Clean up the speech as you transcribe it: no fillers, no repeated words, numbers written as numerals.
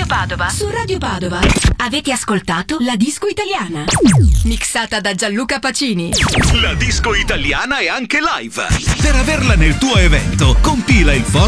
Padova. Su Radio Padova. Avete ascoltato La Disco Italiana. Mixata da Gianluca Pacini. La disco italiana è anche live. Per averla nel tuo evento, compila il